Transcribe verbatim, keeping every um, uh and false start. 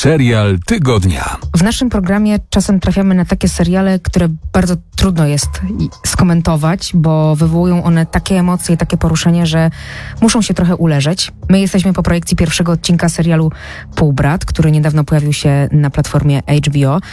Serial tygodnia. W naszym programie czasem trafiamy na takie seriale, które bardzo trudno jest skomentować, bo wywołują one takie emocje i takie poruszenie, że muszą się trochę uleżeć. My jesteśmy po projekcji pierwszego odcinka serialu Półbrat, który niedawno pojawił się na platformie H B O.